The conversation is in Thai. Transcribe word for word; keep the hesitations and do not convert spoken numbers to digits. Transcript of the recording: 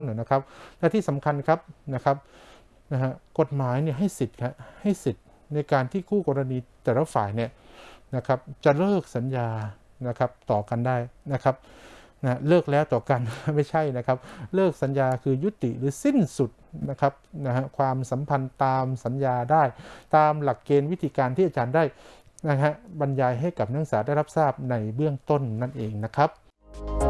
นะครับและที่สำคัญครับนะครับนะฮะกฎหมายเนี่ยให้สิทธิ์ครับให้สิทธิ์ในการที่คู่กรณีแต่ละฝ่ายเนี่ยนะครับจะเลิกสัญญานะครับต่อกันได้นะครับนะเลิกแล้วต่อกัน ไม่ใช่นะครับเลิกสัญญาคือยุติหรือสิ้นสุดนะครับนะฮะความสัมพันธ์ตามสัญญาได้ตามหลักเกณฑ์วิธีการที่อาจารย์ได้นะฮะบรรยายให้กับนักศึกษาได้รับทราบในเบื้องต้นนั่นเองนะครับ